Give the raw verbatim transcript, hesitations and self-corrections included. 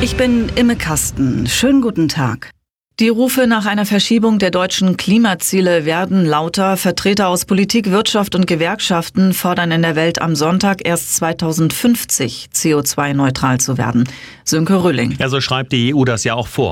Ich bin Imme Kasten. Schönen guten Tag. Die Rufe nach einer Verschiebung der deutschen Klimaziele werden lauter. Vertreter aus Politik, Wirtschaft und Gewerkschaften fordern in der Welt am Sonntag erst zweitausendfünfzig C O zwei neutral zu werden. Sönke Rülling. Ja, so schreibt die E U das ja auch vor.